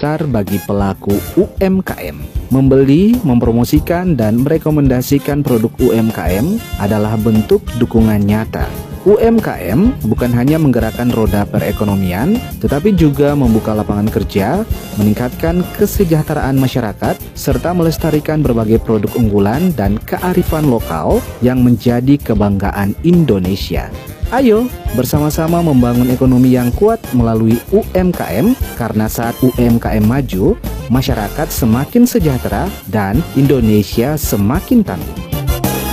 besar bagi pelaku UMKM. Membeli, mempromosikan, dan merekomendasikan produk UMKM adalah bentuk dukungan nyata. UMKM bukan hanya menggerakkan roda perekonomian, tetapi juga membuka lapangan kerja, meningkatkan kesejahteraan masyarakat, serta melestarikan berbagai produk unggulan dan kearifan lokal yang menjadi kebanggaan Indonesia. Ayo bersama-sama membangun ekonomi yang kuat melalui UMKM, karena saat UMKM maju, masyarakat semakin sejahtera dan Indonesia semakin tangguh.